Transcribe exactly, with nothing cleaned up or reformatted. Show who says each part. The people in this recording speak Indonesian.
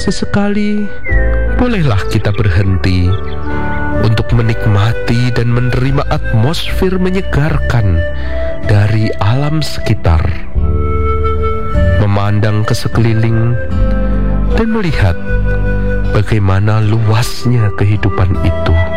Speaker 1: Sesekali bolehlah kita berhenti untuk menikmati dan menerima atmosfer menyegarkan dari alam sekitar, memandang ke sekeliling dan melihat bagaimana luasnya kehidupan itu.